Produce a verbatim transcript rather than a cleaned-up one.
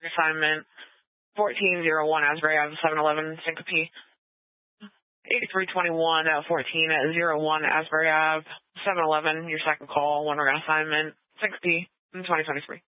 assignment fourteen oh one Asbury Ave, seven eleven Syncope. eighty-three twenty-one at fourteen at oh one Asbury Ave, seven eleven, your second call, one organ assignment, Syncope, in twenty twenty-three.